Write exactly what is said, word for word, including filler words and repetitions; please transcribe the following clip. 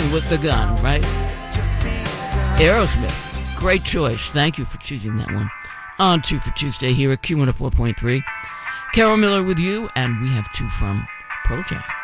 man with the gun, right? Aerosmith. Great choice. Thank you for choosing that one. On two for Tuesday here at Q one oh four point three. Carol Miller with you, and we have two from Pearl Jam.